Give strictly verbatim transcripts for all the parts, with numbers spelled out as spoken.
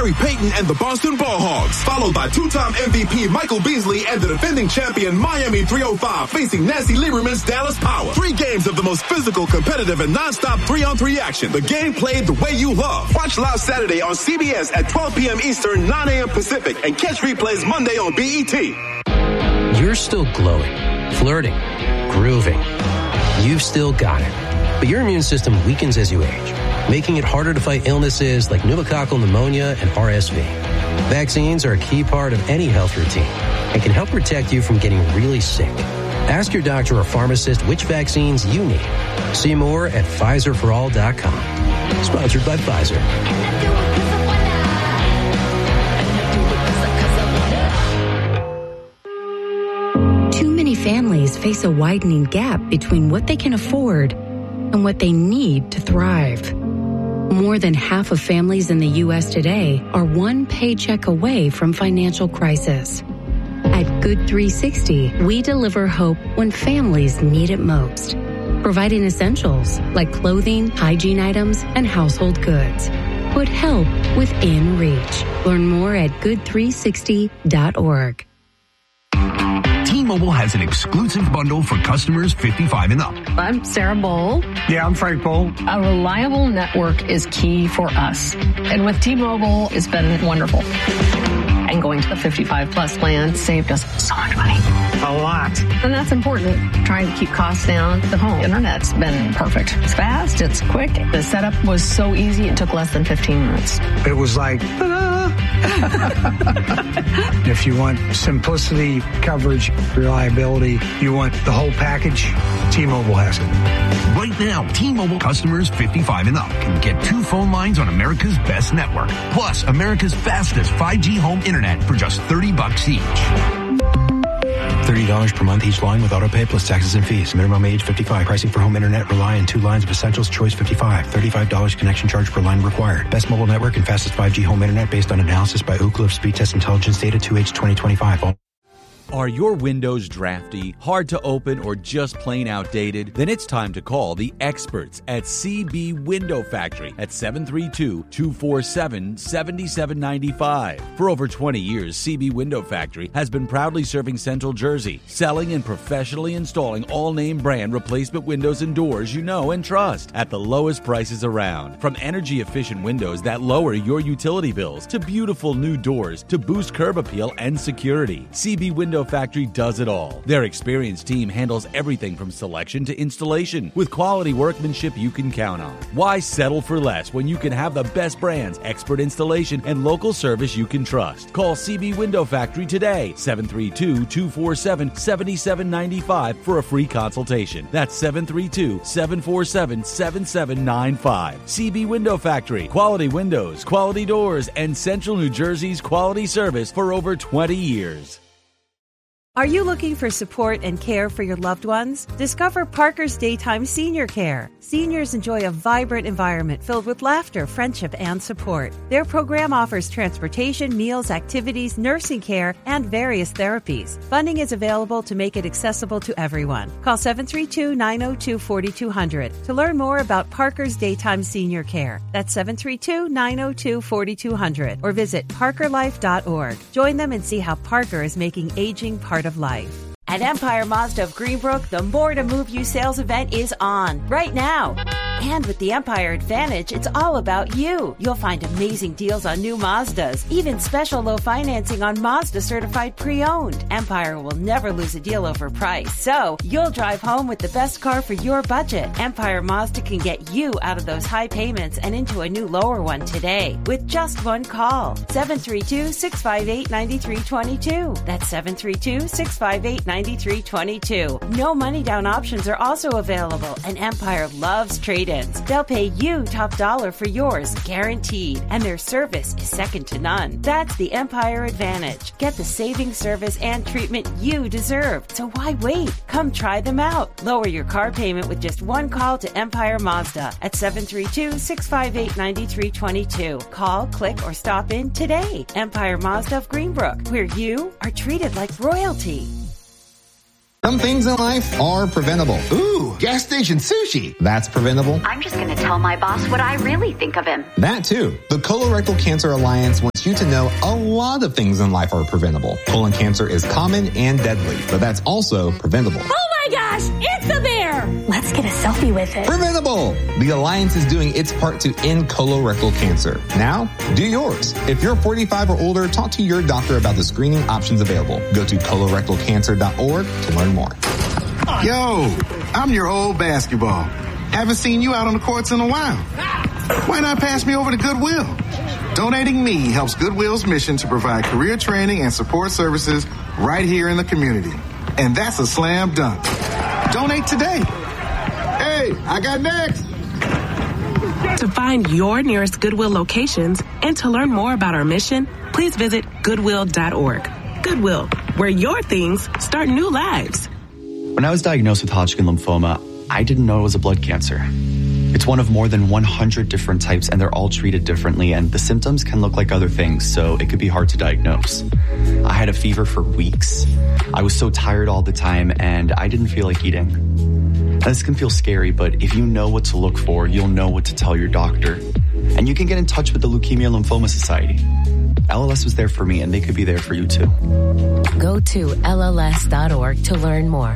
Gary Payton and the Boston Ballhogs, followed by two-time M V P Michael Beasley and the defending champion Miami three oh five facing Nancy Lieberman's Dallas Power. Three games of the most physical, competitive, and non-stop three-on-three action. The game played the way you love. Watch live Saturday on C B S at twelve p.m. Eastern, nine a.m. Pacific, and catch replays Monday on B E T. You're still glowing, flirting, grooving. You've still got it. But your immune system weakens as you age, making it harder to fight illnesses like pneumococcal pneumonia and R S V. Vaccines are a key part of any health routine and can help protect you from getting really sick. Ask your doctor or pharmacist which vaccines you need. See more at Pfizer for all dot com. Sponsored by Pfizer. Too many families face a widening gap between what they can afford and what they need to thrive. More than half of families in the U S today are one paycheck away from financial crisis. At Good three sixty, we deliver hope when families need it most, providing essentials like clothing, hygiene items, and household goods. Put help within reach. Learn more at good three sixty dot org. T-Mobile has an exclusive bundle for customers fifty-five and up. I'm Sarah Bowl. Yeah, I'm Frank Bowl. A reliable network is key for us. And with T-Mobile, it's been wonderful. And going to the fifty-five plus plan saved us so much money. A lot. And that's important. Trying to keep costs down. The home internet's been perfect. It's fast. It's quick. The setup was so easy. It took less than fifteen minutes. It was like, ta-da! If you want simplicity, coverage, reliability, you want the whole package, T-Mobile has it. Right now, T-Mobile customers fifty-five and up can get two phone lines on America's best network, plus America's fastest five G home internet for just thirty bucks each. thirty dollars per month each line with auto pay plus taxes and fees. Minimum age fifty-five. Pricing for home internet rely on two lines of essentials. Choice fifty-five. thirty-five dollars connection charge per line required. Best mobile network and fastest five G home internet based on analysis by Ookla of Speed Test Intelligence data two H twenty twenty-five. All Are your windows drafty, hard to open, or just plain outdated? Then it's time to call the experts at C B Window Factory at seven three two, two four seven, seven seven nine five. For over twenty years, C B Window Factory has been proudly serving Central Jersey, selling and professionally installing all-name brand replacement windows and doors you know and trust at the lowest prices around. From energy-efficient windows that lower your utility bills to beautiful new doors to boost curb appeal and security, C B Window Factory does it all. Their experienced team handles everything from selection to installation with quality workmanship you can count on. Why settle for less when you can have the best brands, expert installation, and local service you can trust? Call C B Window Factory today, seven three two, two four seven, seven seven nine five for a free consultation. That's seven three two, seven four seven, seven seven nine five. C B Window Factory, quality windows, quality doors, and Central New Jersey's quality service for over twenty years. Are you looking for support and care for your loved ones? Discover Parker's Daytime Senior Care. Seniors enjoy a vibrant environment filled with laughter, friendship, and support. Their program offers transportation, meals, activities, nursing care, and various therapies. Funding is available to make it accessible to everyone. Call seven three two, nine zero two, four two zero zero to learn more about Parker's Daytime Senior Care. That's seven three two, nine zero two, four two zero zero or visit parker life dot org. Join them and see how Parker is making aging part of life. At Empire Mazda of Greenbrook, the More to Move You sales event is on right now. And with the Empire Advantage, it's all about you. You'll find amazing deals on new Mazdas, even special low financing on Mazda certified pre-owned. Empire will never lose a deal over price, so you'll drive home with the best car for your budget. Empire Mazda can get you out of those high payments and into a new lower one today with just one call. seven three two, six five eight, nine three two two. That's seven three two, six five eight, nine three two two. No money down options are also available, and Empire loves trade-ins. They'll pay you top dollar for yours, guaranteed, and their service is second to none. That's the Empire Advantage. Get the saving service and treatment you deserve. So why wait? Come try them out. Lower your car payment with just one call to Empire Mazda at seven three two, six five eight, nine three two two. Call, click, or stop in today. Empire Mazda of Greenbrook, where you are treated like royalty. Some things in life are preventable. Ooh, gas station sushi. That's preventable. I'm just going to tell my boss what I really think of him. That too. The Colorectal Cancer Alliance wants you to know a lot of things in life are preventable. Colon cancer is common and deadly, but that's also preventable. Oh my gosh, it's a bear! Let's get a selfie with it. Preventable! The Alliance is doing its part to end colorectal cancer. Now, do yours. If you're forty-five or older, talk to your doctor about the screening options available. Go to colorectal cancer dot org to learn more. Yo, I'm your old basketball. Haven't seen you out on the courts in a while. Why not pass me over to Goodwill? Donating me helps Goodwill's mission to provide career training and support services right here in the community. And that's a slam dunk. Donate today. Hey, I got next. To find your nearest Goodwill locations and to learn more about our mission, please visit goodwill dot org. Goodwill, where your things start new lives. When I was diagnosed with Hodgkin lymphoma, I didn't know it was a blood cancer. It's one of more than one hundred different types, and they're all treated differently, and the symptoms can look like other things, so it could be hard to diagnose. I had a fever for weeks. I was so tired all the time, and I didn't feel like eating. Now, this can feel scary, but if you know what to look for, you'll know what to tell your doctor. And you can get in touch with the Leukemia Lymphoma Society. L L S was there for me, and they could be there for you, too. Go to L L S dot org to learn more.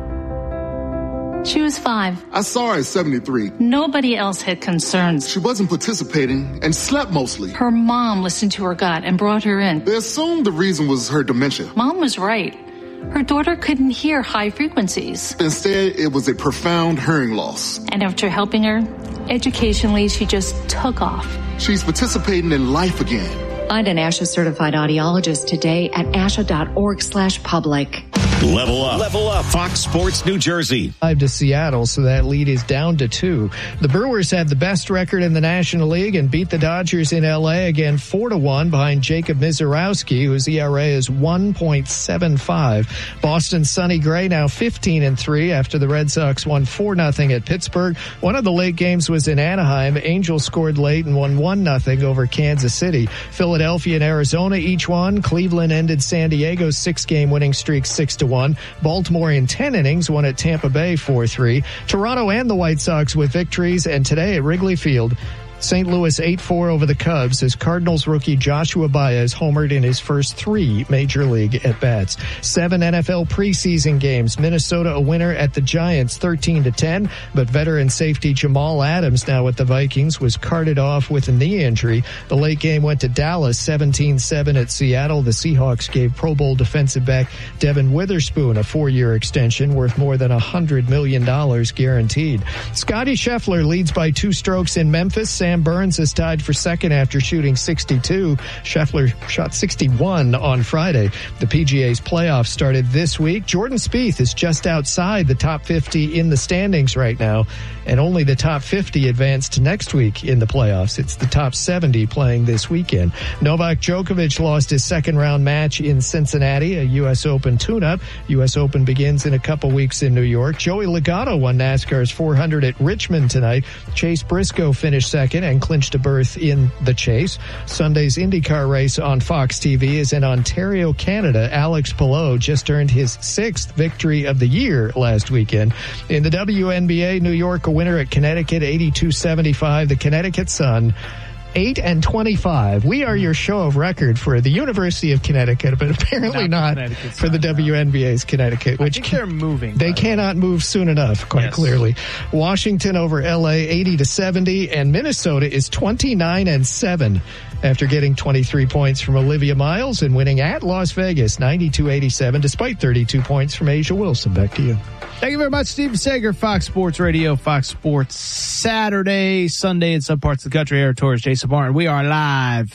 She was five. I saw her at seventy-three. Nobody else had concerns. She wasn't participating and slept mostly. Her mom listened to her gut and brought her in. They assumed the reason was her dementia. Mom was right. Her daughter couldn't hear high frequencies. Instead, it was a profound hearing loss. And after helping her, educationally, she just took off. She's participating in life again. Find an ASHA certified audiologist today at asha dot org slash public. Level up. Level up. Fox Sports New Jersey. Five to Seattle, so that lead is down to two. The Brewers have the best record in the National League and beat the Dodgers in L A again four to one behind Jacob Misiorowski, whose E R A is one point seven five. Boston's Sonny Gray now fifteen and three after the Red Sox won four nothing at Pittsburgh. One of the late games was in Anaheim. Angels scored late and won one nothing over Kansas City. Philadelphia and Arizona each won. Cleveland ended San Diego's six-game winning streak six to one. Baltimore in ten innings won at Tampa Bay four three. Toronto and the White Sox with victories, and today at Wrigley Field, Saint Louis eight four over the Cubs as Cardinals rookie Joshua Baez homered in his first three Major League at-bats. Seven N F L preseason games. Minnesota a winner at the Giants thirteen to ten, but veteran safety Jamal Adams, now with the Vikings, was carted off with a knee injury. The late game went to Dallas seventeen seven at Seattle. The Seahawks gave Pro Bowl defensive back Devin Witherspoon a four-year extension worth more than one hundred million dollars guaranteed. Scotty Scheffler leads by two strokes in Memphis. Sam Burns is tied for second after shooting sixty-two. Scheffler shot sixty-one on Friday. The P G A's playoffs started this week. Jordan Spieth is just outside the top fifty in the standings right now, and only the top fifty advanced next week in the playoffs. It's the top seventy playing this weekend. Novak Djokovic lost his second round match in Cincinnati, a U S Open tune-up. U S Open begins in a couple weeks in New York. Joey Logano won NASCAR's four hundred at Richmond tonight. Chase Briscoe finished second and clinched a berth in the chase. Sunday's IndyCar race on Fox T V is in Ontario, Canada. Alex Palou just earned his sixth victory of the year last weekend. In the W N B A, New York a winner at Connecticut, eighty-two seventy-five. The Connecticut Sun, eight and twenty-five. We are your show of record for the University of Connecticut, but apparently not, not for the W N B A's Connecticut, which I think they're moving. They cannot move soon enough, quite yes. clearly. Washington over L A, eighty to seventy, and Minnesota is twenty-nine and seven after getting twenty-three points from Olivia Miles and winning at Las Vegas, ninety-two eighty-seven, despite thirty-two points from Asia Wilson. Back to you. Thank you very much, Steve Sager, Fox Sports Radio, Fox Sports Saturday, Sunday in some parts of the country. Air Tours, Jason Martin. We are live.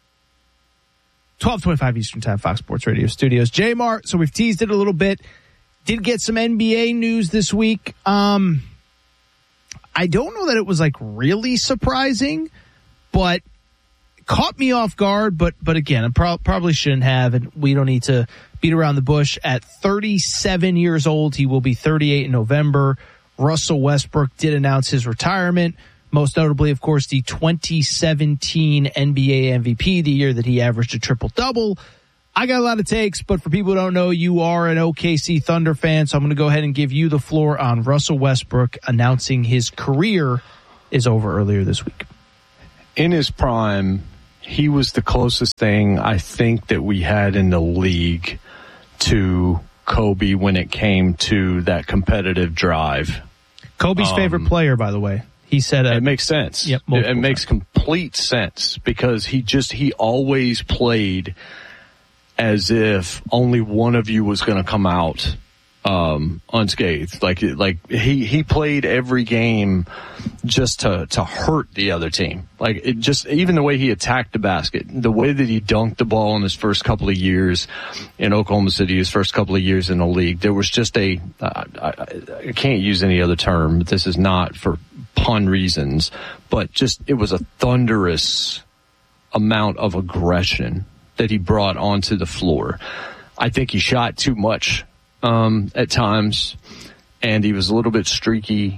twelve twenty-five Eastern Time, Fox Sports Radio Studios. J Mart, so we've teased it a little bit. Did get some N B A news this week. Um, I don't know that it was like really surprising, but caught me off guard. But, but again, I pro- probably shouldn't have, and we don't need to beat around the bush. At thirty-seven years old, he will be thirty-eight in November. Russell Westbrook did announce his retirement, most notably, of course, the twenty seventeen N B A M V P, the year that he averaged a triple-double. I got a lot of takes, but for people who don't know, you are an O K C Thunder fan, so I'm going to go ahead and give you the floor on Russell Westbrook announcing his career is over earlier this week. In his prime, he was the closest thing I think that we had in the league to Kobe when it came to that competitive drive. Kobe's um, favorite player, by the way. He said uh, it makes sense. Yep, it, it makes complete sense because he just he always played as if only one of you was going to come out um, unscathed. Like like he he played every game just to to hurt the other team. Like it just even the way he attacked the basket, the way that he dunked the ball in his first couple of years in Oklahoma City, his first couple of years in the league. There was just a I, I, I can't use any other term. But this is not for pun reasons, but just it was a thunderous amount of aggression that he brought onto the floor. I think he shot too much um, at times, and he was a little bit streaky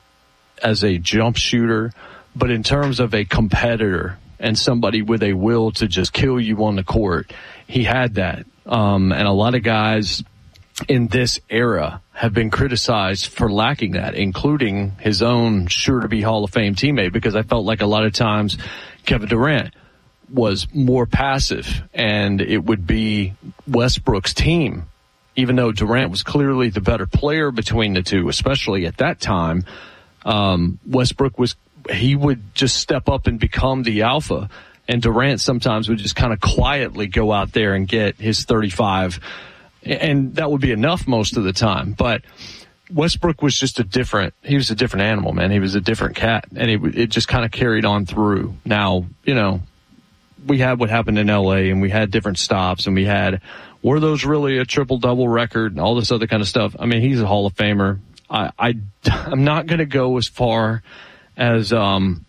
as a jump shooter. But in terms of a competitor and somebody with a will to just kill you on the court, he had that. Um, and a lot of guys in this era have been criticized for lacking that, including his own sure-to-be Hall of Fame teammate, because I felt like a lot of times Kevin Durant was more passive, and it would be Westbrook's team, even though Durant was clearly the better player between the two, especially at that time. Um, Westbrook was, he would just step up and become the alpha, and Durant sometimes would just kind of quietly go out there and get his thirty-five, and that would be enough most of the time. But Westbrook was just a different, he was a different animal, man. He was a different cat, and it, it just kind of carried on through. Now, you know, we had what happened in L A, and we had different stops, and we had, were those really a triple-double record and all this other kind of stuff? I mean, he's a Hall of Famer. I, I, I'm not going to go as far as um,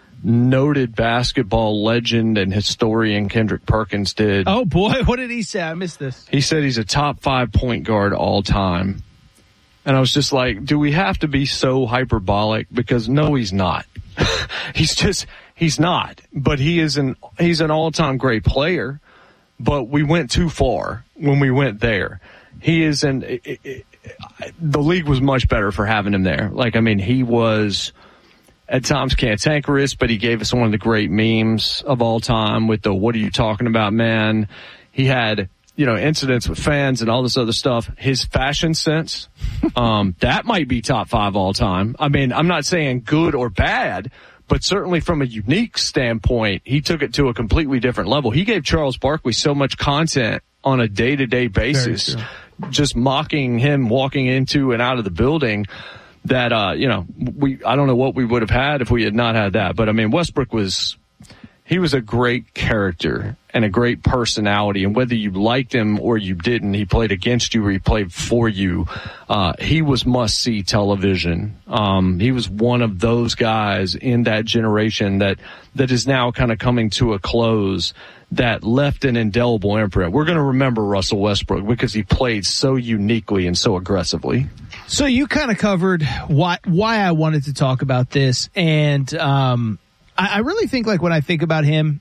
noted basketball legend and historian Kendrick Perkins did. Oh, boy, what did he say? I missed this. He said he's a top five point guard all time. And I was just like, do we have to be so hyperbolic? Because no, he's not. He's just, he's not. But he is an, he's an all-time great player. But we went too far when we went there. He is an, it, it, it, the league was much better for having him there. Like, I mean, he was at times cantankerous, but he gave us one of the great memes of all time with the, what are you talking about, man? He had, you know, incidents with fans and all this other stuff. His fashion sense, um, that might be top five all time. I mean, I'm not saying good or bad, but certainly from a unique standpoint, he took it to a completely different level. He gave Charles Barkley so much content on a day-to-day basis, just mocking him walking into and out of the building, that, uh, you know, we, I don't know what we would have had if we had not had that. But I mean, Westbrook was, he was a great character and a great personality. And whether you liked him or you didn't, he played against you or he played for you. Uh, he was must-see television. Um, he was one of those guys in that generation that, that is now kind of coming to a close, that left an indelible imprint. We're going to remember Russell Westbrook because he played so uniquely and so aggressively. So you kind of covered why why I wanted to talk about this, and um, I, I really think, like, when I think about him,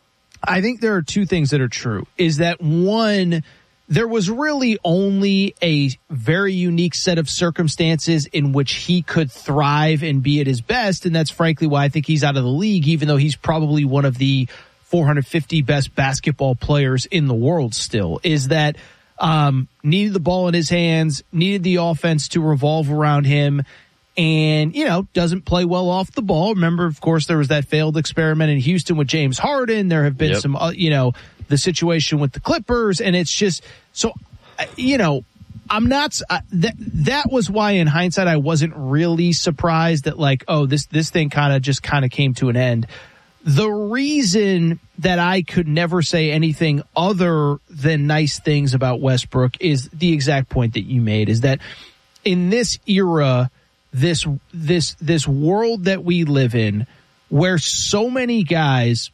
I think there are two things that are true. Is that, one, there was really only a very unique set of circumstances in which he could thrive and be at his best, and that's frankly why I think he's out of the league, even though he's probably one of the four hundred fifty best basketball players in the world still, is that um, needed the ball in his hands, needed the offense to revolve around him, and, you know, doesn't play well off the ball. Remember, of course, there was that failed experiment in Houston with James Harden. There have been yep. some, uh, you know, the situation with the Clippers, and it's just, so, you know, I'm not, uh, that, that was why in hindsight I wasn't really surprised that, like, oh, this, this thing kind of just kind of came to an end. The reason that I could never say anything other than nice things about Westbrook is the exact point that you made, is that in this era, this this this world that we live in, where so many guys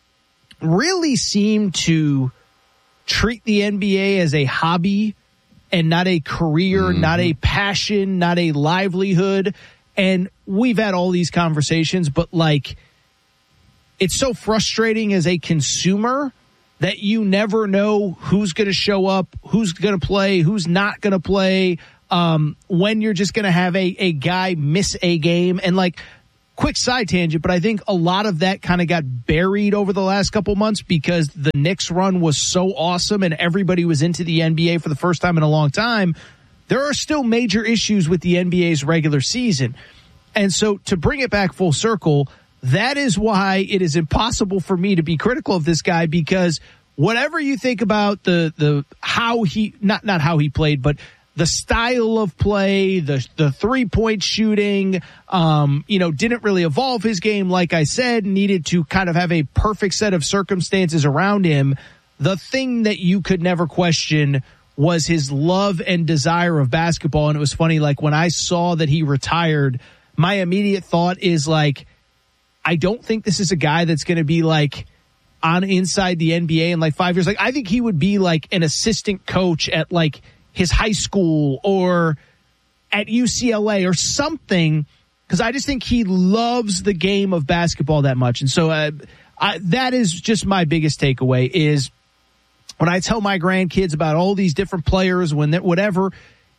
really seem to treat the N B A as a hobby and not a career, mm-hmm. not a passion, not a livelihood, and we've had all these conversations, but, like, it's so frustrating as a consumer that you never know who's going to show up, who's going to play, who's not going to play, um, when you're just going to have a, a guy miss a game. And like, quick side tangent, but I think a lot of that kind of got buried over the last couple months because the Knicks run was so awesome and everybody was into the N B A for the first time in a long time. There are still major issues with the N B A's regular season. And so to bring it back full circle, that is why it is impossible for me to be critical of this guy, because whatever you think about the, the, how he, not, not how he played, but the style of play, the, the three point shooting, um, you know, didn't really evolve his game. Like I said, needed to kind of have a perfect set of circumstances around him. The thing that you could never question was his love and desire of basketball. And it was funny, like when I saw that he retired, my immediate thought is like, I don't think this is a guy that's going to be like on inside the N B A in like five years. Like, I think he would be like an assistant coach at like his high school or at U C L A or something, because I just think he loves the game of basketball that much. And so uh, I, that is just my biggest takeaway is when I tell my grandkids about all these different players, when that, whatever,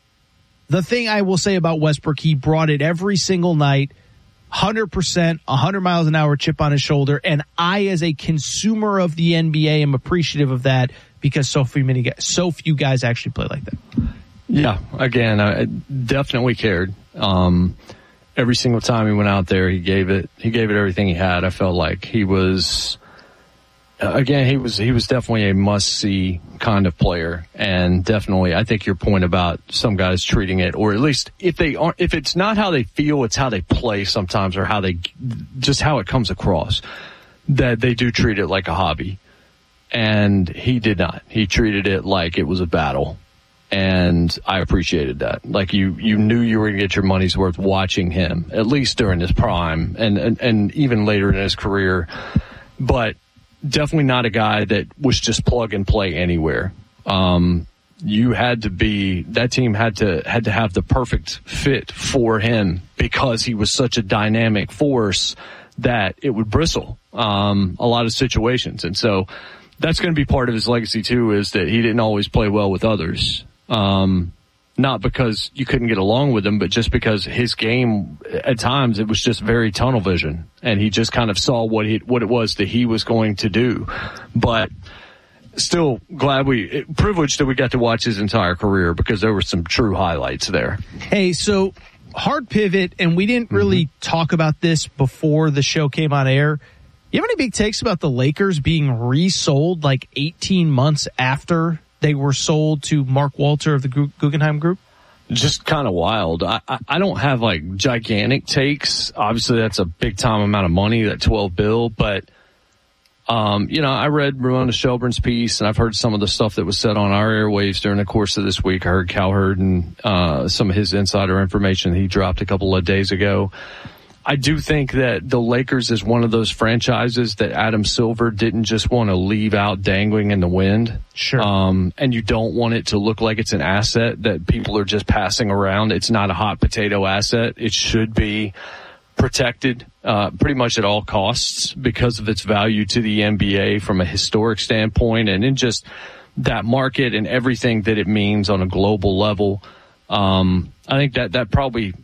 the thing I will say about Westbrook, he brought it every single night. one hundred percent, one hundred miles an hour chip on his shoulder. And I, as a consumer of the N B A, am appreciative of that because so few, many guys, so few guys actually play like that. Yeah, again, I definitely cared. Um, every single time he went out there, he gave it, he gave it everything he had. I felt like he was, again, he was, he was definitely a must-see kind of player. And definitely, I think your point about some guys treating it, or at least if they aren't, if it's not how they feel, it's how they play sometimes, or how they, just how it comes across, that they do treat it like a hobby. And he did not. He treated it like it was a battle. And I appreciated that. Like you, you knew you were going to get your money's worth watching him, at least during his prime and, and, and even later in his career. But definitely not a guy that was just plug and play anywhere. Um, you had to be, that team had to, had to have the perfect fit for him because he was such a dynamic force that it would bristle, um, a lot of situations. And so that's going to be part of his legacy too, is that he didn't always play well with others. Um, not because you couldn't get along with him, but just because his game at times it was just very tunnel vision, and he just kind of saw what he what it was that he was going to do. But still glad we privileged that we got to watch his entire career, because there were some true highlights there. Hey, so hard pivot, and we didn't really mm-hmm. talk about this before the show came on air. You have any big takes about the Lakers being resold like eighteen months after they were sold to Mark Walter of the Guggenheim Group? Just kind of wild. I, I, I don't have like gigantic takes. Obviously, that's a big time amount of money, that twelve bill. But, um, you know, I read Ramona Shelburne's piece, and I've heard some of the stuff that was said on our airwaves during the course of this week. I heard Cowherd and uh, some of his insider information he dropped a couple of days ago. I do think that the Lakers is one of those franchises that Adam Silver didn't just want to leave out dangling in the wind. Sure. Um, and you don't want it to look like it's an asset that people are just passing around. It's not a hot potato asset. It should be protected, uh, pretty much at all costs because of its value to the N B A from a historic standpoint, and in just that market and everything that it means on a global level. Um, I think that, that probably,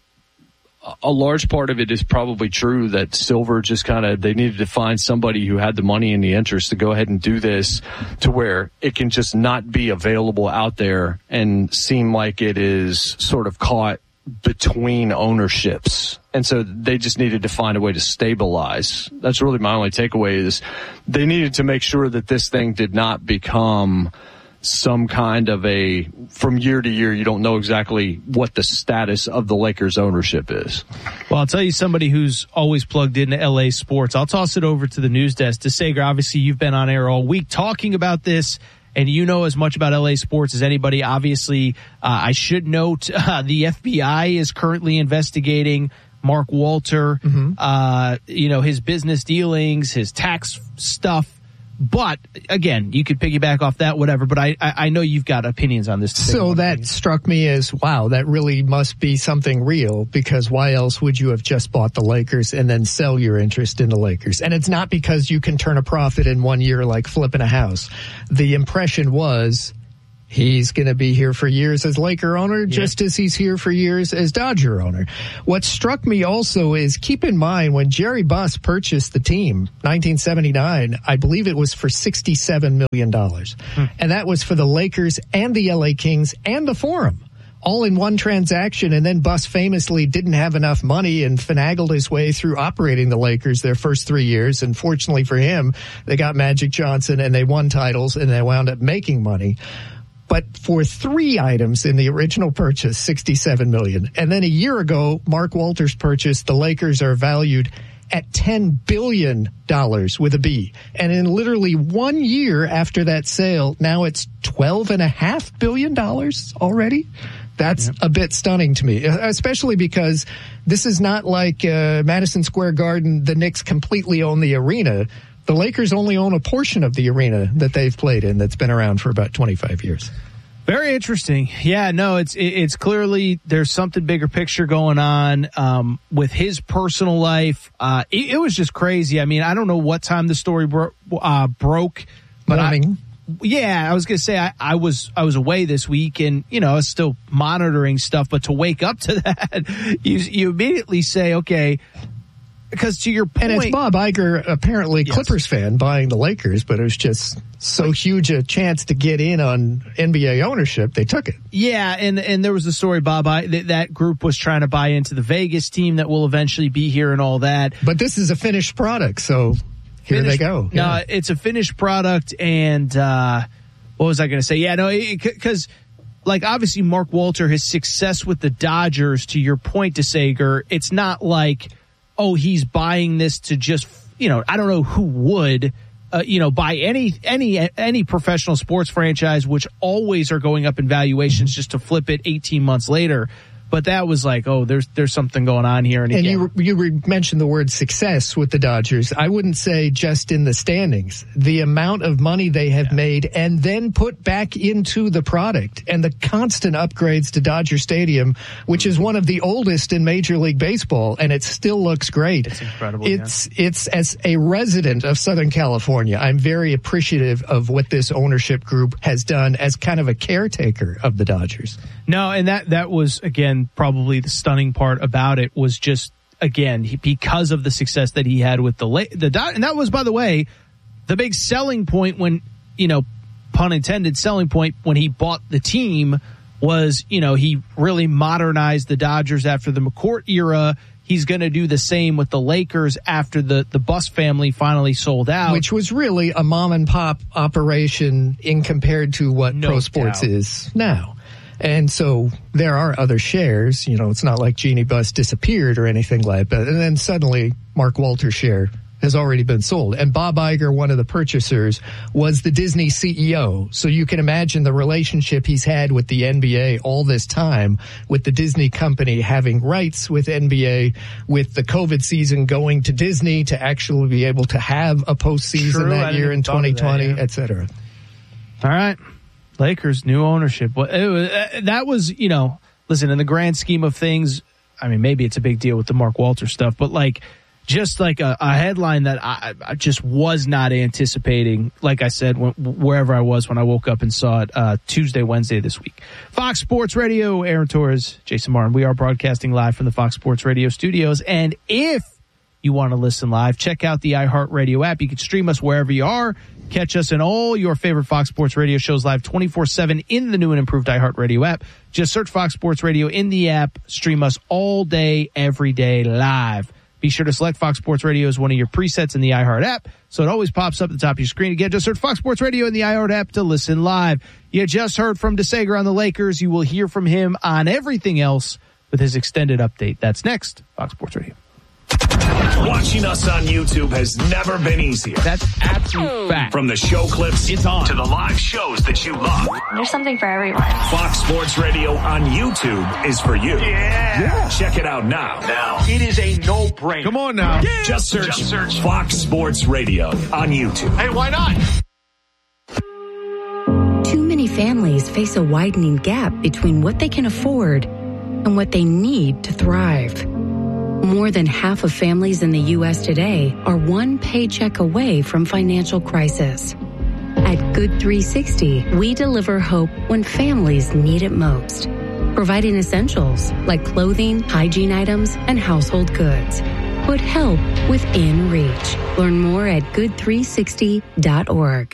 a large part of it is probably true that Silver just kind of, they needed to find somebody who had the money and the interest to go ahead and do this to where it can just not be available out there and seem like it is sort of caught between ownerships. And so they just needed to find a way to stabilize. That's really my only takeaway, is they needed to make sure that this thing did not become some kind of a, from year to year, you don't know exactly what the status of the Lakers ownership is. Well, I'll tell you somebody who's always plugged into L A sports. I'll toss it over to the news desk. DeSager, obviously you've been on air all week talking about this, and you know as much about L A sports as anybody. Obviously, uh, I should note uh, the F B I is currently investigating Mark Walter, mm-hmm. uh, you know, his business dealings, his tax stuff. but again, you could piggyback off that, whatever. But I, I, I know you've got opinions on this. So that struck me as, wow, that really must be something real, because why else would you have just bought the Lakers and then sell your interest in the Lakers? And it's not because you can turn a profit in one year like flipping a house. The impression was he's going to be here for years as Laker owner, yeah. just as he's here for years as Dodger owner. What struck me also is, keep in mind, when Jerry Buss purchased the team, nineteen seventy-nine, I believe it was for sixty-seven million dollars. Hmm. And that was for the Lakers and the L A Kings and the Forum, all in one transaction. And then Buss famously didn't have enough money and finagled his way through operating the Lakers their first three years. And fortunately for him, they got Magic Johnson and they won titles and they wound up making money. But for three items in the original purchase, sixty-seven million dollars. And then a year ago, Mark Walters purchased, the Lakers are valued at ten billion dollars with a B. And in literally one year after that sale, now it's twelve and a half billion dollars already. That's yep. a bit stunning to me, especially because this is not like uh, Madison Square Garden. The Knicks completely own the arena. The Lakers only own a portion of the arena that they've played in that's been around for about twenty-five years. Very interesting. Yeah, no, it's it's clearly there's something bigger picture going on um, with his personal life. Uh, it, it was just crazy. I mean, I don't know what time the story bro- uh, broke, but I, yeah, I was gonna say I, I was I was away this week, and you know I was still monitoring stuff. But to wake up to that, you you immediately say, okay. Because to your point, and it's Bob Iger, apparently yes. Clippers fan, buying the Lakers, but it was just so huge a chance to get in on N B A ownership, they took it. Yeah, and and there was the story, Bob, I, that, that group was trying to buy into the Vegas team that will eventually be here and all that. But this is a finished product, so here finished, they go. No, yeah. It's a finished product, and uh, what was I going to say? Yeah, no, because like obviously Mark Walter, his success with the Dodgers, to your point, DeSager, it's not like, oh, he's buying this to just, you know, I don't know who would, uh, you know, buy any, any, any professional sports franchise, which always are going up in valuations just to flip it eighteen months later. But that was like, oh, there's there's something going on here. And, and again, you you re- mentioned the word success with the Dodgers. I wouldn't say just in the standings. The amount of money they have yeah. made and then put back into the product, and the constant upgrades to Dodger Stadium, which is one of the oldest in Major League Baseball, and it still looks great. It's incredible. It's yeah. it's as a resident of Southern California, I'm very appreciative of what this ownership group has done as kind of a caretaker of the Dodgers. No, and that that was again. Probably the stunning part about it was just, again, he, because of the success that he had with the the and that was, by the way, the big selling point when, you know, pun intended, selling point when he bought the team was, you know, he really modernized the Dodgers after the McCourt era. He's going to do the same with the Lakers after the, the Buss family finally sold out. Which was really a mom and pop operation in compared to what no pro sports doubt. is now. And so there are other shares. You know, it's not like Jeannie Buss disappeared or anything like that. And then suddenly Mark Walter's share has already been sold. And Bob Iger, one of the purchasers, was the Disney C E O. So you can imagine the relationship he's had with the N B A all this time, with the Disney company having rights with N B A, with the COVID season going to Disney to actually be able to have a postseason True, that year in twenty twenty, that, yeah. et cetera. All right. Lakers, new ownership. Well, it was, uh, that was, you know, listen, in the grand scheme of things, I mean, maybe it's a big deal with the Mark Walter stuff, but like, just like a, a headline that I, I just was not anticipating, like I said, when, wherever I was when I woke up and saw it uh, Tuesday, Wednesday this week. Fox Sports Radio, Aaron Torres, Jason Martin. We are broadcasting live from the Fox Sports Radio studios. And if you want to listen live, check out the iHeartRadio app. You can stream us wherever you are. Catch us in all your favorite Fox Sports Radio shows live twenty-four seven in the new and improved iHeartRadio app. Just search Fox Sports Radio in the app. Stream us all day, every day, live. Be sure to select Fox Sports Radio as one of your presets in the iHeart app, so it always pops up at the top of your screen. Again, just search Fox Sports Radio in the iHeart app to listen live. You just heard from DeSager on the Lakers. You will hear from him on everything else with his extended update. That's next, Fox Sports Radio. Watching us on YouTube has never been easier. That's absolute fact. From the show clips It's on. to the live shows that you love. There's something for everyone. Fox Sports Radio on YouTube is for you. Yeah. yeah. Check it out now. Now. It is a no-brainer. Come on now. Yeah. Just search, Just search Fox Sports Radio on YouTube. Hey, why not? Too many families face a widening gap between what they can afford and what they need to thrive. More than half of families in the U S today are one paycheck away from financial crisis. At Good three sixty, we deliver hope when families need it most, providing essentials like clothing, hygiene items, and household goods. Put help within reach. Learn more at good three sixty dot org.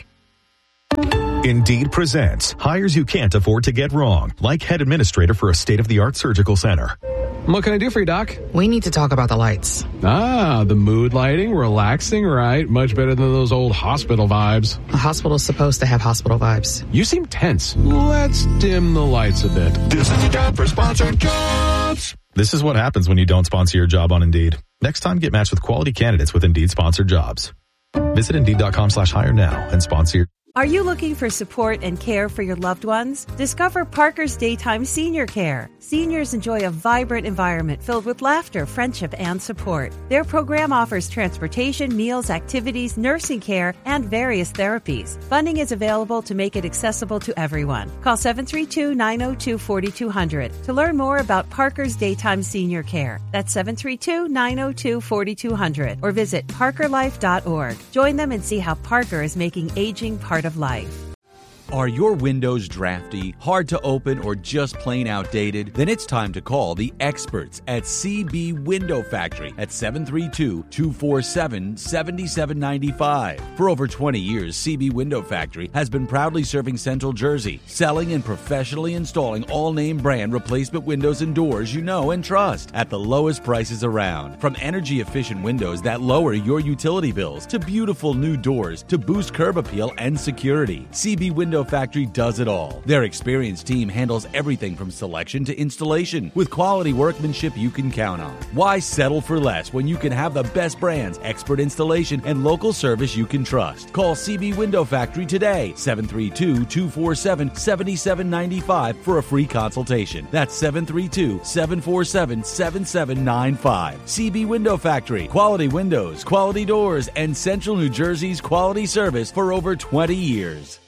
Indeed presents hires you can't afford to get wrong, like head administrator for a state-of-the-art surgical center. What can I do for you, Doc? We need to talk about the lights. Ah, the mood lighting, relaxing, right? Much better than those old hospital vibes. A hospital's supposed to have hospital vibes. You seem tense. Let's dim the lights a bit. This is your job for sponsored jobs. This is what happens when you don't sponsor your job on Indeed. Next time, get matched with quality candidates with Indeed sponsored jobs. Visit Indeed.com slash hire now and sponsor your... Are you looking for support and care for your loved ones? Discover Parker's Daytime Senior Care. Seniors enjoy a vibrant environment filled with laughter, friendship, and support. Their program offers transportation, meals, activities, nursing care, and various therapies. Funding is available to make it accessible to everyone. Call seven three two, nine zero two, four two zero zero to learn more about Parker's Daytime Senior Care. That's seven three two, nine zero two, four two zero zero or visit parker life dot org. Join them and see how Parker is making aging part of life. Are your windows drafty, hard to open, or just plain outdated? Then it's time to call the experts at C B Window Factory at seven three two, two four seven, seven seven nine five. For over twenty years, C B Window Factory has been proudly serving Central Jersey, selling and professionally installing all name brand replacement windows and doors you know and trust at the lowest prices around. From energy efficient windows that lower your utility bills to beautiful new doors to boost curb appeal and security, C B Window Factory does it all. Their experienced team handles everything from selection to installation with quality workmanship you can count on. Why settle for less when you can have the best brands, expert installation, and local service you can trust? Call C B Window Factory today, seven three two, two four seven, seven seven nine five for a free consultation. That's seven three two, seven four seven, seven seven nine five. C B Window Factory. Quality windows, quality doors, and Central New Jersey's quality service for over twenty years.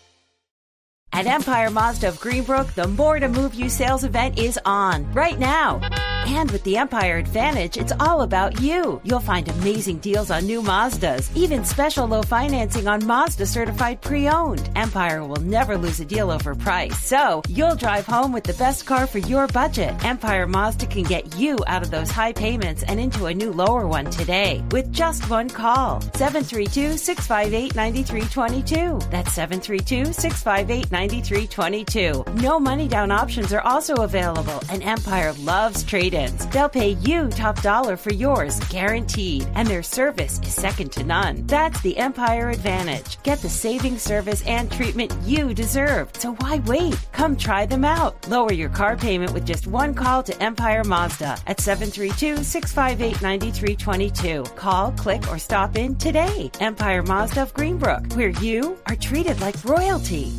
At Empire Mazda of Greenbrook, the More to Move You sales event is on right now. And with the Empire Advantage, it's all about you. You'll find amazing deals on new Mazdas, even special low financing on Mazda certified pre-owned. Empire will never lose a deal over price, so you'll drive home with the best car for your budget. Empire Mazda can get you out of those high payments and into a new lower one today with just one call. seven three two, six five eight, nine three two two. That's seven three two, six five eight, nine three two two. No money down options are also available, and Empire loves trade-ins. They'll pay you top dollar for yours, guaranteed, and their service is second to none. That's the Empire Advantage. Get the saving service and treatment you deserve. So why wait? Come try them out. Lower your car payment with just one call to Empire Mazda at seven three two, six five eight, nine three two two. Call, click, or stop in today. Empire Mazda of Greenbrook, where you are treated like royalty.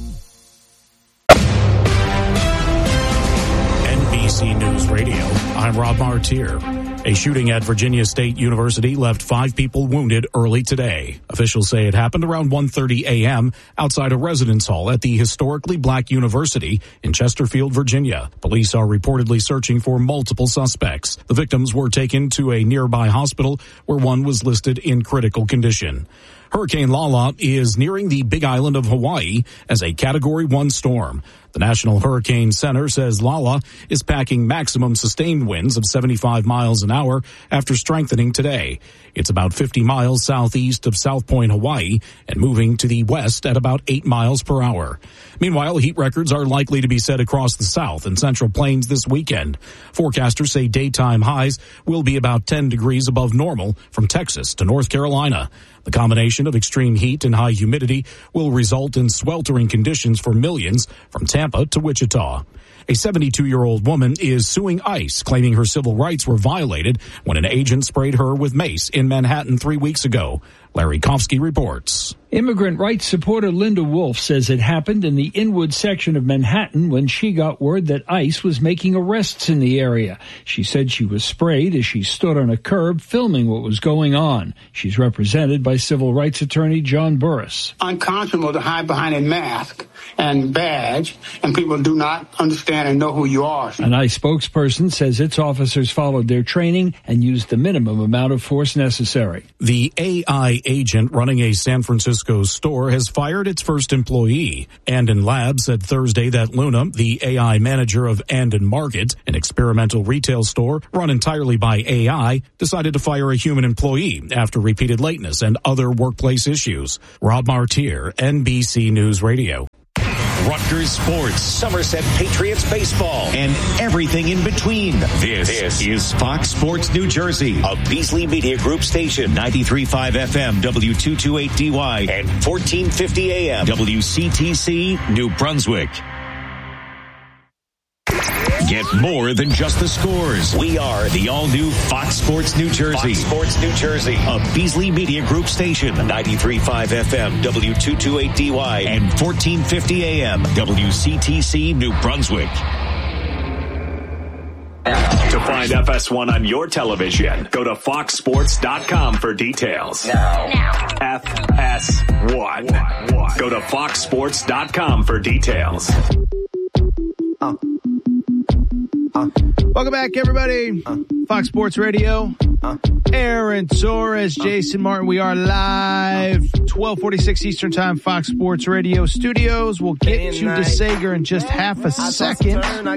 N B C News Radio, I'm Rob Martier. A shooting at Virginia State University left five people wounded early today. Officials say it happened around one thirty a.m. outside a residence hall at the historically black university in Chesterfield, Virginia. Police are reportedly searching for multiple suspects. The victims were taken to a nearby hospital where one was listed in critical condition. Hurricane Lala is nearing the Big Island of Hawaii as a Category one storm. The National Hurricane Center says Lala is packing maximum sustained winds of seventy-five miles an hour after strengthening today. It's about fifty miles southeast of South Point, Hawaii, and moving to the west at about eight miles per hour. Meanwhile, heat records are likely to be set across the South and Central Plains this weekend. Forecasters say daytime highs will be about ten degrees above normal from Texas to North Carolina. The combination of extreme heat and high humidity will result in sweltering conditions for millions from Tampa to Wichita. A seventy-two-year-old woman is suing ICE, claiming her civil rights were violated when an agent sprayed her with mace in Manhattan three weeks ago. Larry Kofsky reports. Immigrant rights supporter Linda Wolf says it happened in the Inwood section of Manhattan when she got word that ICE was making arrests in the area. She said she was sprayed as she stood on a curb filming what was going on. She's represented by civil rights attorney John Burris. Unconscionable to hide behind a mask and badge, and people do not understand and know who you are. An ICE spokesperson says its officers followed their training and used the minimum amount of force necessary. The A I agent running a San Francisco store has fired its first employee. Andon Labs said Thursday that Luna, the A I manager of Andon Market, an experimental retail store run entirely by A I, decided to fire a human employee after repeated lateness and other workplace issues. Rob Martier, N B C News Radio. Rutgers Sports, Somerset Patriots baseball, and everything in between. This, this is Fox Sports New Jersey, a Beasley Media Group station, ninety-three point five F M, W two twenty-eight D Y, and fourteen fifty A M, W C T C, New Brunswick. Get more than just the scores. We are the all-new Fox Sports New Jersey. Fox Sports New Jersey, a Beasley Media Group station, ninety-three point five F M, W two twenty-eight D Y, and fourteen fifty A M, W C T C, New Brunswick. To find F S one on your television, go to fox sports dot com for details. Now. Now. F S one. Go to fox sports dot com for details. Uh. Uh, welcome back, everybody. Uh, Fox Sports Radio. Uh, Aaron Torres, Jason Martin. We are live, twelve forty-six Eastern Time, Fox Sports Radio studios. We'll get to DeSager in just half a second. Matter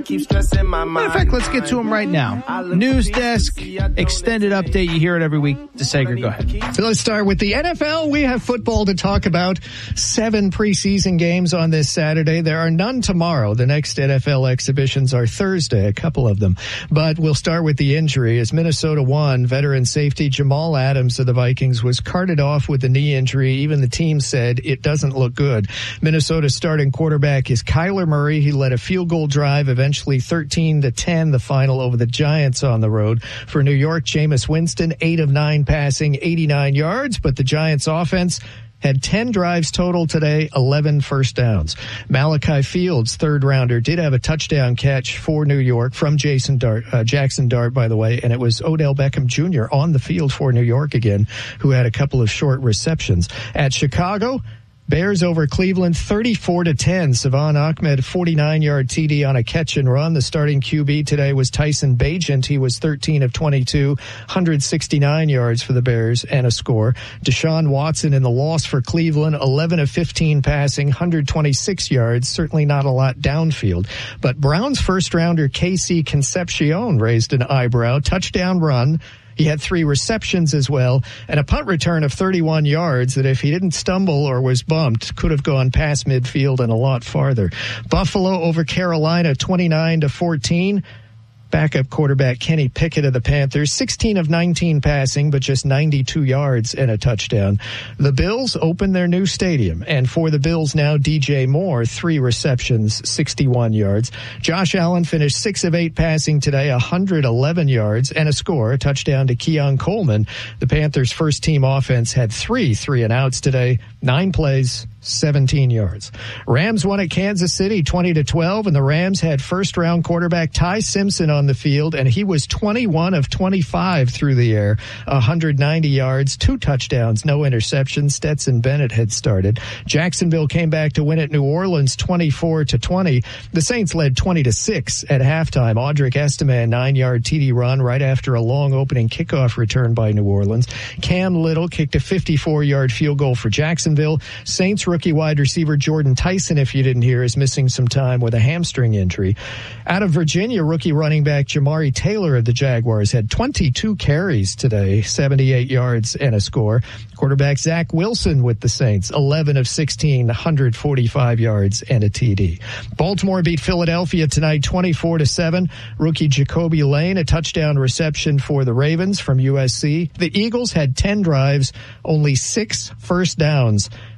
of fact, let's get to him right now. News desk, extended update. You hear it every week. DeSager, go ahead. So let's start with the N F L. We have football to talk about. Seven preseason games on this Saturday. There are none tomorrow. The next N F L exhibitions are Thursday, a couple of them. But we'll start with the injury. As Minnesota won, veteran safety Jamal Adams of the Vikings was carted off with a knee injury. Even the team said it doesn't look good. Minnesota's starting quarterback is Kyler Murray. He led a field goal drive, eventually thirteen to ten, the final over the Giants on the road. For New York, Jameis Winston, eight of nine passing, eighty-nine yards, but the Giants offense had ten drives total today, eleven first downs. Malachi Fields, third rounder, did have a touchdown catch for New York from Jason Dart, uh, Jackson Dart, by the way, and it was Odell Beckham Junior on the field for New York again, who had a couple of short receptions. At Chicago, Bears over Cleveland, thirty-four to ten. Savon Ahmed, forty-nine-yard T D on a catch and run. The starting Q B today was Tyson Bagent. He was thirteen of twenty-two, one hundred sixty-nine yards for the Bears and a score. Deshaun Watson in the loss for Cleveland, eleven of fifteen passing, one hundred twenty-six yards. Certainly not a lot downfield. But Browns first-rounder K C Concepcion raised an eyebrow. Touchdown run. He had three receptions as well, and a punt return of thirty-one yards that if he didn't stumble or was bumped, could have gone past midfield and a lot farther. Buffalo over Carolina, twenty-nine to fourteen. Backup quarterback Kenny Pickett of the Panthers, sixteen of nineteen passing, but just ninety-two yards and a touchdown. The Bills open their new stadium, and for the Bills now, D J Moore, three receptions, sixty-one yards. Josh Allen finished six of eight passing today, one hundred eleven yards and a score, a touchdown to Keon Coleman. The Panthers' first-team offense had three three and outs today, nine plays, seventeen yards. Rams won at Kansas City twenty to twelve, and the Rams had first-round quarterback Ty Simpson on the field, and he was twenty-one of twenty-five through the air, one hundred ninety yards, two touchdowns, no interceptions. Stetson Bennett had started. Jacksonville came back to win at New Orleans twenty-four to twenty. The Saints led twenty to six at halftime. Audric Esteman, nine-yard T D run right after a long opening kickoff return by New Orleans. Cam Little kicked a fifty-four-yard field goal for Jacksonville. Saints rookie wide receiver Jordan Tyson, if you didn't hear, is missing some time with a hamstring injury. Out of Virginia, rookie running back Jamari Taylor of the Jaguars had twenty-two carries today, seventy-eight yards and a score. Quarterback Zach Wilson with the Saints, eleven of sixteen, one hundred forty-five yards and a T D. Baltimore beat Philadelphia tonight twenty-four to seven. Rookie Jacoby Lane, a touchdown reception for the Ravens from U S C. The Eagles had ten drives, only six first downs.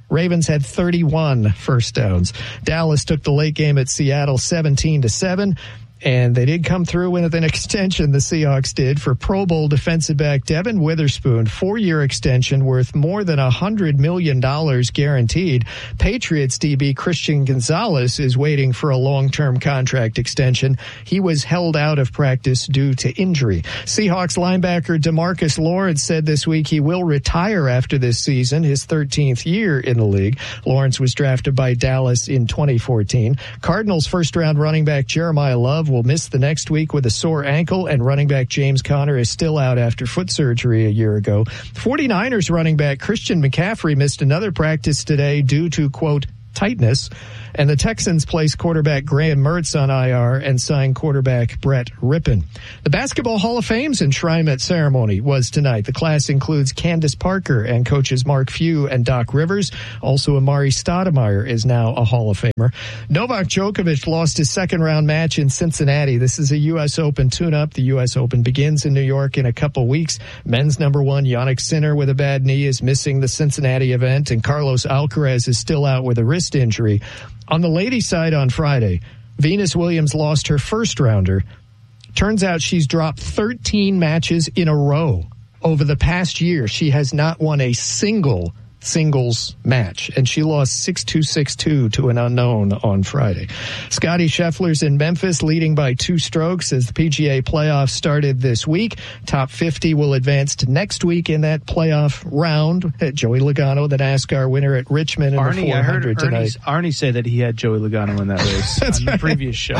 Ravens had thirty-one first downs. Dallas took the late game at Seattle seventeen to seven. And they did come through with an extension, the Seahawks did, for Pro Bowl defensive back Devin Witherspoon. Four-year extension worth more than one hundred million dollars guaranteed. Patriots D B Christian Gonzalez is waiting for a long-term contract extension. He was held out of practice due to injury. Seahawks linebacker DeMarcus Lawrence said this week he will retire after this season, his thirteenth year in the league. Lawrence was drafted by Dallas in twenty fourteen. Cardinals first-round running back Jeremiah Love will miss the next week with a sore ankle, and running back James Conner is still out after foot surgery a year ago. 49ers running back Christian McCaffrey missed another practice today due to, quote, tightness. And the Texans placed quarterback Graham Mertz on I R and signed quarterback Brett Rippon. The Basketball Hall of Fame's enshrinement ceremony was tonight. The class includes Candace Parker and coaches Mark Few and Doc Rivers. Also, Amari Stoudemire is now a Hall of Famer. Novak Djokovic lost his second-round match in Cincinnati. This is a U S Open tune-up. The U S Open begins in New York in a couple weeks. Men's number one, Jannik Sinner, with a bad knee, is missing the Cincinnati event, and Carlos Alcaraz is still out with a wrist injury. On the ladies' side on Friday, Venus Williams lost her first rounder. Turns out she's dropped thirteen matches in a row. Over the past year, she has not won a single singles match, and she lost six two, six two to an unknown on Friday. Scottie Scheffler's in Memphis, leading by two strokes as the P G A playoffs started this week. Top fifty will advance to next week in that playoff round. Joey Logano, the NASCAR winner at Richmond in Arnie, the four hundred I heard tonight. Arnie, Arnie say that he had Joey Logano in that race on the previous show.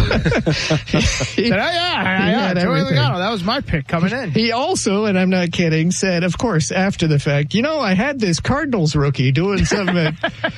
Said, oh, yeah, yeah, Joey everything. Logano, that was my pick coming in. He also, and I'm not kidding, said, of course, after the fact, you know, I had this Cardinals rookie doing something.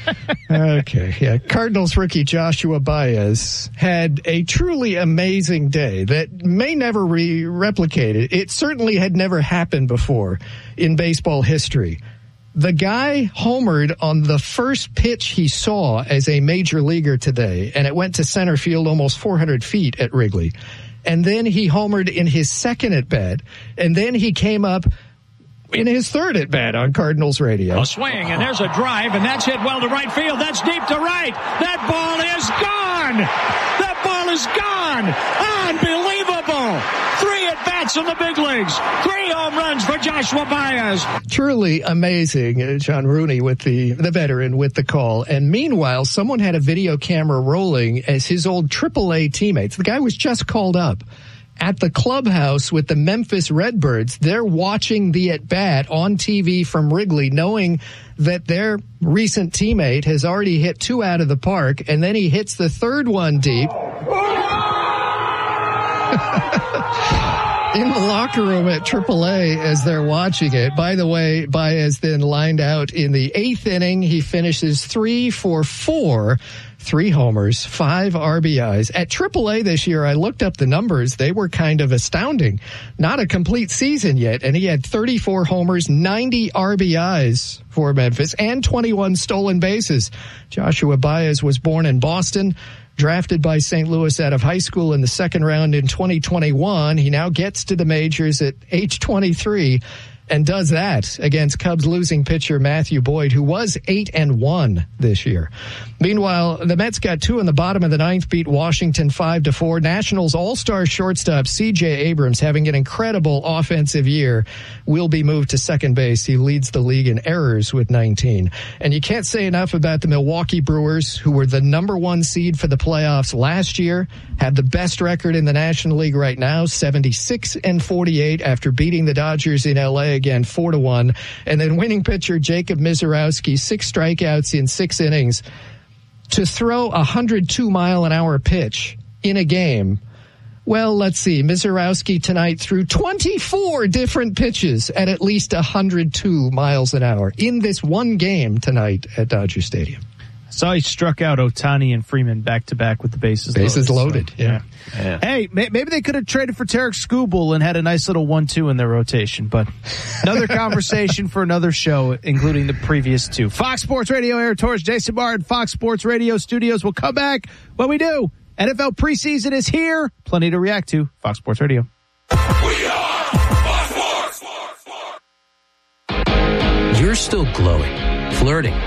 Okay, yeah. Cardinals rookie Joshua Baez had a truly amazing day that may never be replicated. It certainly had never happened before in baseball history. The guy homered on the first pitch he saw as a major leaguer today, and it went to center field almost four hundred feet at Wrigley. And then he homered in his second at bat, and then he came up in his third at bat on Cardinals radio. A swing, and there's a drive, and that's hit well to right field. That's deep to right. That ball is gone. That ball is gone. Unbelievable. Three at bats in the big leagues. Three home runs for Joshua Baez. Truly amazing. Uh, John Rooney with the, the veteran with the call. And meanwhile, someone had a video camera rolling as his old triple A teammates. The guy was just called up at the clubhouse with the Memphis Redbirds. They're watching the at-bat on T V from Wrigley, knowing that their recent teammate has already hit two out of the park, and then he hits the third one deep. In the locker room at triple A as they're watching it. By the way, Baez then lined out in the eighth inning. He finishes three for four. Three homers, five R B Is. At triple A this year, I looked up the numbers. They were kind of astounding. Not a complete season yet, and he had thirty-four homers, ninety R B Is for Memphis, and twenty-one stolen bases. Joshua Baez was born in Boston, drafted by Saint Louis out of high school in the second round in twenty twenty-one. He now gets to the majors at age twenty-three. And does that against Cubs losing pitcher Matthew Boyd, who was eight and one this year. Meanwhile, the Mets got two in the bottom of the ninth, beat Washington five to four. Nationals all-star shortstop C J Abrams, having an incredible offensive year, will be moved to second base. He leads the league in errors with nineteen. And you can't say enough about the Milwaukee Brewers, who were the number one seed for the playoffs last year, have the best record in the National League right now, seventy-six and forty-eight, after beating the Dodgers in L A again, four to one. And then winning pitcher Jacob Mizorowski, six strikeouts in six innings to throw a one hundred two mile an hour pitch in a game. Well, let's see. Mizorowski tonight threw twenty-four different pitches at at least one hundred two miles an hour in this one game tonight at Dodger Stadium. Saw he struck out Ohtani and Freeman back-to-back with the bases loaded. Bases loaded, so, yeah. yeah. Hey, may, maybe they could have traded for Tarek Skubal and had a nice little one two in their rotation, but another conversation for another show, including the previous two. Fox Sports Radio, Eric Torres, Jason Barr at Fox Sports Radio Studios. We'll come back when we do. N F L preseason is here. Plenty to react to. Fox Sports Radio. We are Fox Sports. You're still glowing, flirting,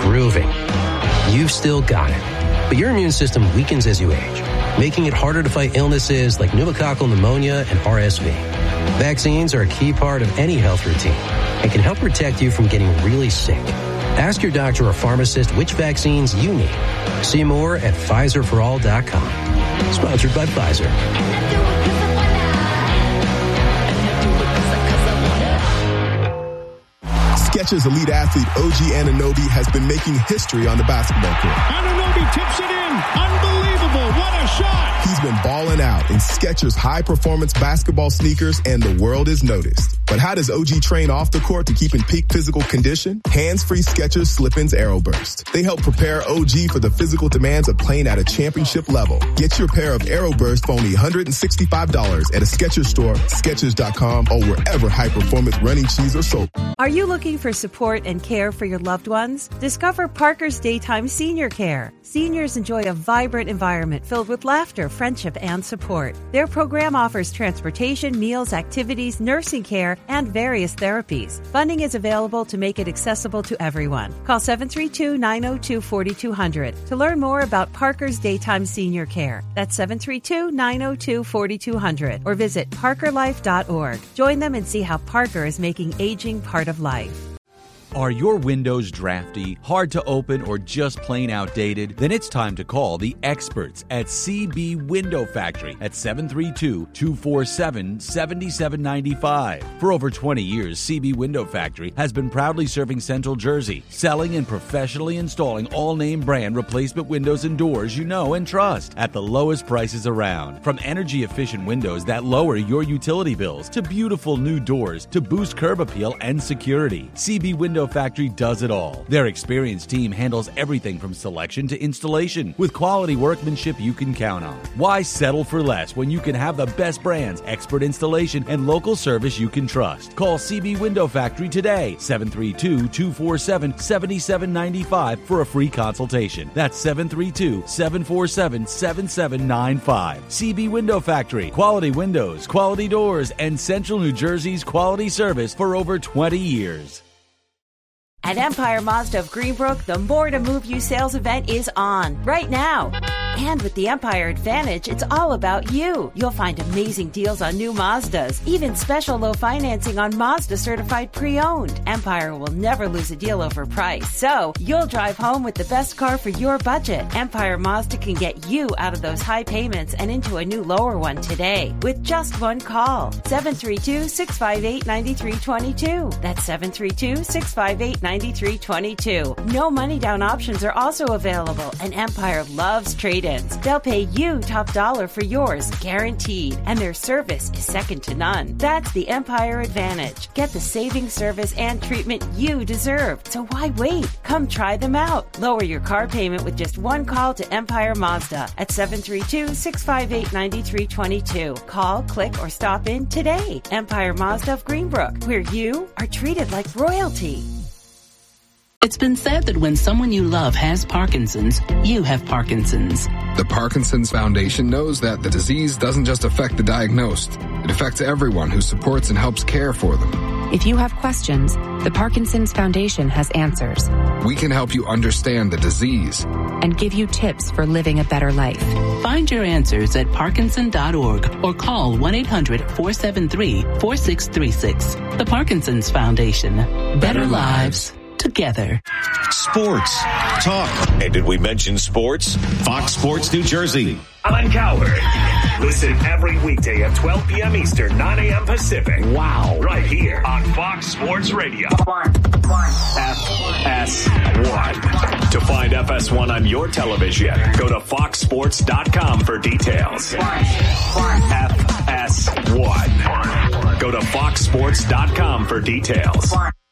improving. You've still got it, but your immune system weakens as you age, making it harder to fight illnesses like pneumococcal pneumonia and R S V. Vaccines are a key part of any health routine and can help protect you from getting really sick. Ask your doctor or pharmacist which vaccines you need. See more at Pfizer for all dot com. Sponsored by Pfizer. Skechers elite athlete O G Anunoby has been making history on the basketball court. Anunoby tips it in. Unbelievable. What a shot. He's been balling out in Skechers high-performance basketball sneakers, and the world is noticed. But how does O G train off the court to keep in peak physical condition? Hands-free Skechers Slip-ins Aeroburst. They help prepare O G for the physical demands of playing at a championship level. Get your pair of Aeroburst for only one hundred sixty-five dollars at a Skechers store, Skechers dot com, or wherever high-performance running shoes are sold. Are you looking for support and care for your loved ones? Discover Parker's Daytime Senior Care. Seniors enjoy a vibrant environment filled with laughter, friendship, and support. Their program offers transportation, meals, activities, nursing care, and various therapies. Funding is available to make it accessible to everyone. Call seven three two, nine zero two, four two zero zero to learn more about Parker's Daytime Senior Care. That's seven three two, nine zero two, four two zero zero or visit parker life dot org. Join them and see how Parker is making aging part of life. Are your windows drafty, hard to open, or just plain outdated? Then it's time to call the experts at C B Window Factory at seven three two, two four seven, seven seven nine five. For over twenty years, C B Window Factory has been proudly serving Central Jersey, selling and professionally installing all-name brand replacement windows and doors you know and trust at the lowest prices around. From energy-efficient windows that lower your utility bills to beautiful new doors to boost curb appeal and security, C B Window Factory does it all. Their experienced team handles everything from selection to installation with quality workmanship you can count on. Why settle for less when you can have the best brands, expert installation, and local service you can trust? Call C B Window Factory today, seven three two, two four seven, seven seven nine five for a free consultation. That's seven three two, seven four seven, seven seven nine five. C B Window Factory. Quality windows, quality doors, and Central New Jersey's quality service for over twenty years. At Empire Mazda of Greenbrook, the More to Move You sales event is on right now. And with the Empire Advantage, it's all about you. You'll find amazing deals on new Mazdas, even special low financing on Mazda certified pre-owned. Empire will never lose a deal over price, so you'll drive home with the best car for your budget. Empire Mazda can get you out of those high payments and into a new lower one today with just one call. seven three two, six five eight, nine three two two. That's seven three two, six five eight, nine three two two. No money down options are also available, and Empire loves trade-ins. They'll pay you top dollar for yours, guaranteed, and their service is second to none. That's the Empire Advantage. Get the saving service and treatment you deserve. So why wait? Come try them out. Lower your car payment with just one call to Empire Mazda at seven three two, six five eight, nine three two two. Call, click, or stop in today. Empire Mazda of Greenbrook, where you are treated like royalty. It's been said that when someone you love has Parkinson's, you have Parkinson's. The Parkinson's Foundation knows that the disease doesn't just affect the diagnosed. It affects everyone who supports and helps care for them. If you have questions, the Parkinson's Foundation has answers. We can help you understand the disease and give you tips for living a better life. Find your answers at parkinson dot org or call one eight hundred, four seven three, four six three six. The Parkinson's Foundation. Better lives together. Sports talk. And did we mention sports? Fox Sports New Jersey. Alan Cowherd. Listen every weekday at twelve p.m. Eastern, nine a.m. Pacific. Wow. Right here on Fox Sports Radio. F S one. To find F S one on your television, go to fox sports dot com for details. F S one. Go to fox sports dot com for details.